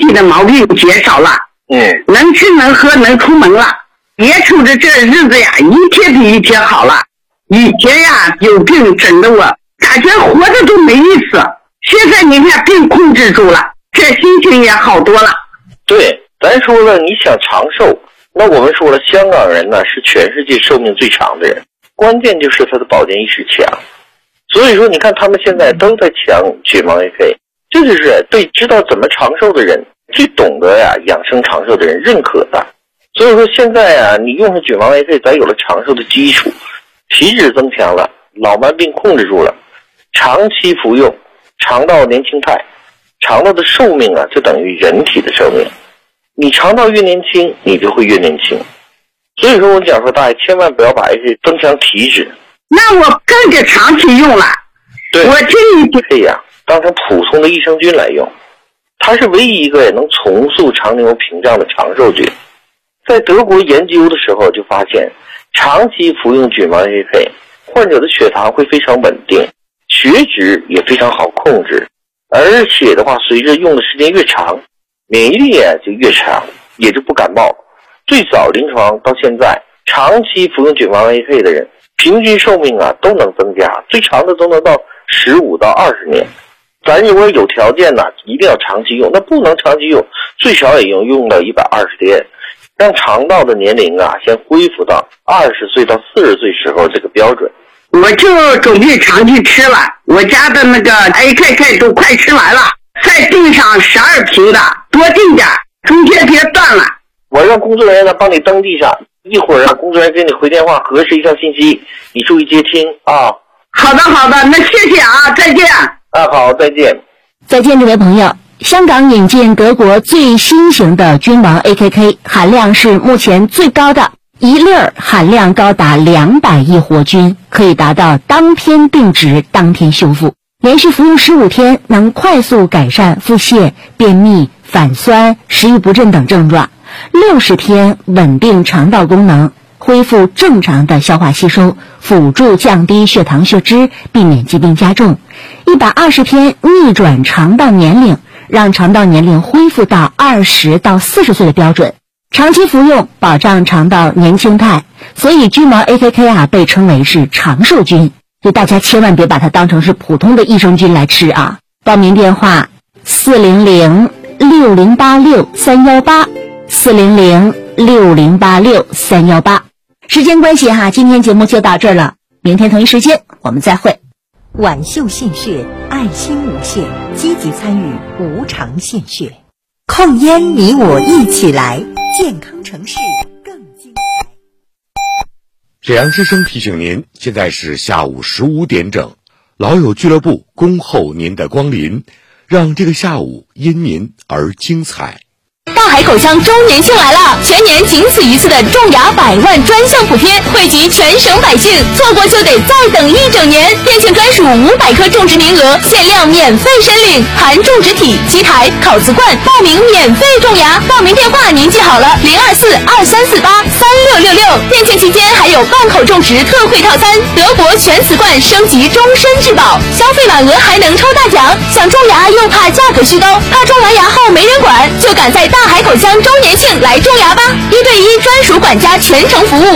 体的毛病减少了，能吃能喝能出门了，别处的这日子呀，一天比一天好了。以前呀有病整得我感觉活着都没意思，现在你看病控制住了，这心情也好多了。 对，咱说了你想长寿，那我们说了香港人呢是全世界寿命最长的人，关键就是他的保健意识强。所以说你看他们现在都在抢血盲 AK， 这就是对知道怎么长寿的人，最懂得呀养生长寿的人认可的。所以说现在呀你用上血盲 AK， 咱有了长寿的基础，体质增强了，老慢病控制住了，长期服用，肠道年轻态，肠道的寿命啊就等于人体的寿命，你肠道越年轻你就会越年轻。所以说我讲说大家千万不要把 AK 增强体脂。 那我跟着长期用了， 对， 我建议可以啊当成普通的益生菌来用，它是唯一一个能重塑肠牛屏障的长寿菌。在德国研究的时候就发现，长期服用菌芒 AK， 患者的血糖会非常稳定，血脂也非常好控制，而且的话随着用的时间越长，免疫力就越强，也就不感冒。最早临床到现在，长期服用菌芒 AK 的人平均寿命都能增加，最长的都能到15到20年。咱如果有条件一定要长期用，那不能长期用，最少也用到120天，让肠道的年龄先恢复到20岁到40岁时候这个标准。 我就准备长期吃了，我家的那个 AKK 都快吃完了，再订上12瓶的，多订点，中间别断了。我让工作人员帮你登记上，一会儿让工作人员给你回电话核实一下信息，你注意接听啊。 好的好的，那谢谢啊，再见。 好，再见。 再见，这位朋友。香港引进德国最新型的菌王 AKK， 含量是目前最高的，一粒含量高达200亿活菌，可以达到当天定植当天修复。连续服用15天，能快速改善腹泻、便秘、反酸、食欲不振等症状；60天稳定肠道功能，恢复正常的消化吸收，辅助降低血糖血脂，避免疾病加重；120天逆转肠道年龄，让肠道年龄恢复到20到40岁的标准。长期服用保障肠道年轻态，所以菌毛 AKK 被称为是长寿菌，所以大家千万别把它当成是普通的益生菌来吃啊。报名电话400-6086-318 400-6086-318。时间关系今天节目就到这儿了，明天同一时间我们再会。 挽救献血，爱心无限，积极参与无偿献血。控烟，你我一起来，健康城市更精彩。 沈阳之声提醒您，现在是下午15点整，老友俱乐部恭候您的光临，让这个下午因您而精彩。 大海口腔周年庆来了！全年仅此一次的种牙100万专项补贴，惠及全省百姓，错过就得再等1整年。店庆专属500颗种植名额，限量免费申领，含种植体、基台、烤瓷罐，报名免费种牙。报名电话您记好了，024-2348-3666。店庆期间还有半口种植特惠套餐，德国全瓷罐升级终身质保，消费满额还能抽大奖。想种牙又怕价格虚高，怕种完牙后没人管，就赶在大海口腔周年庆来种牙吧！1对1专属管家全程服务，